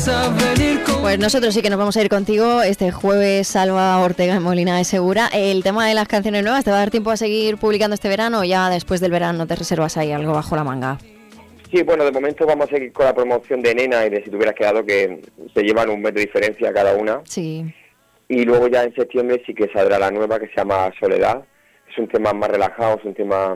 Pues nosotros sí que nos vamos a ir contigo este jueves, Salva Ortega en Molina de Segura. El tema de las canciones nuevas, ¿te va a dar tiempo a seguir publicando este verano o ya después del verano te reservas ahí algo bajo la manga? Sí, bueno, de momento vamos a seguir con la promoción de Nena y de Si te hubieras quedado, que se llevan un mes de diferencia cada una. Sí. Y luego ya en septiembre sí que saldrá la nueva, que se llama Soledad. Es un tema más relajado, es un tema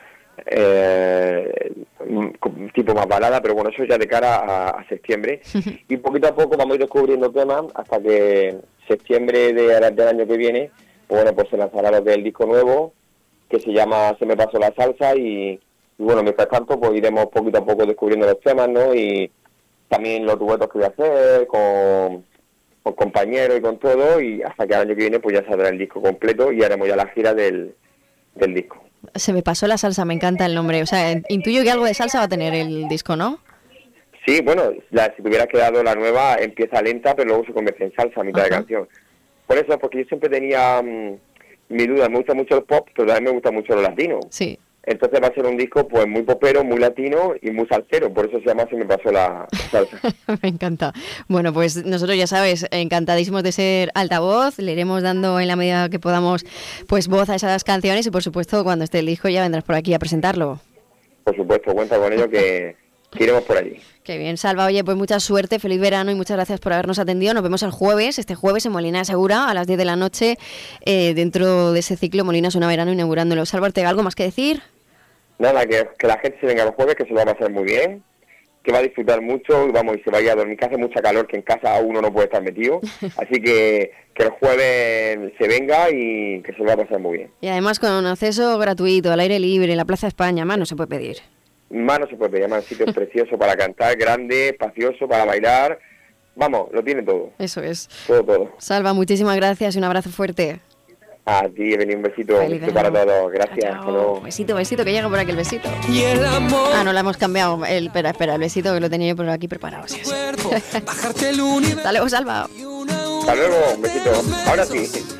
tipo más balada, pero bueno, eso ya de cara a septiembre. Y poquito a poco vamos a ir descubriendo temas hasta que septiembre del año que viene, pues bueno, pues se lanzará lo que es el disco nuevo, que se llama Se me pasó la salsa y bueno, mientras tanto pues iremos poquito a poco descubriendo los temas, ¿no? Y también los duetos que voy a hacer con compañeros y con todo, y hasta que el año que viene pues ya saldrá el disco completo y haremos ya la gira del disco. Se me pasó la salsa, me encanta el nombre. O sea, intuyo que algo de salsa va a tener el disco, ¿no? Sí, bueno, si te hubieras quedado la nueva empieza lenta, pero luego se convierte en salsa a mitad de canción. Por eso, porque yo siempre tenía mi duda, me gusta mucho el pop, pero también me gusta mucho lo latino. Sí. Entonces va a ser un disco pues muy popero, muy latino y muy salsero, por eso se llama Se me pasó la salsa. Me encanta. Bueno, pues nosotros ya sabes, encantadísimos de ser altavoz, le iremos dando en la medida que podamos pues voz a esas canciones y por supuesto cuando esté el disco ya vendrás por aquí a presentarlo. Por supuesto, cuenta con ello que iremos por allí. Qué bien, Salva. Oye, pues mucha suerte, feliz verano y muchas gracias por habernos atendido. Nos vemos este jueves en Molina de Segura a las 10 de la noche dentro de ese ciclo Molina Suena Verano inaugurándolo. Salva Ortega, ¿algo más que decir? Nada, que la gente se venga los jueves, que se lo va a pasar muy bien, que va a disfrutar mucho y vamos, y se vaya a dormir, que hace mucha calor, que en casa uno no puede estar metido, así que el jueves se venga y que se lo va a pasar muy bien. Y además con acceso gratuito, al aire libre, en la Plaza España, más no se puede pedir. Más no se puede pedir, más sitio precioso para cantar, grande, espacioso, para bailar, vamos, lo tiene todo. Eso es. Todo. Salva, muchísimas gracias y un abrazo fuerte. A ti, Evelyn, un besito para todos. Gracias. Besito, que llega por aquí el besito. Y el amor. Ah, no la hemos cambiado. Espera, el besito que lo tenía yo por aquí preparado. Sí, sí. Hasta luego, Salva. Hasta luego, un besito. Ahora sí.